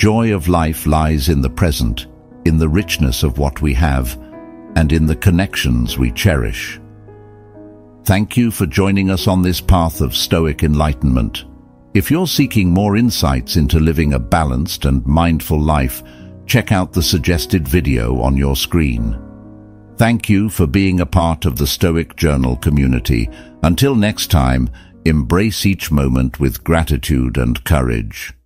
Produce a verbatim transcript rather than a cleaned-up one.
joy of life lies in the present, in the richness of what we have, and in the connections we cherish. Thank you for joining us on this path of Stoic enlightenment. If you're seeking more insights into living a balanced and mindful life, check out the suggested video on your screen. Thank you for being a part of the Stoic Journal community. Until next time, embrace each moment with gratitude and courage.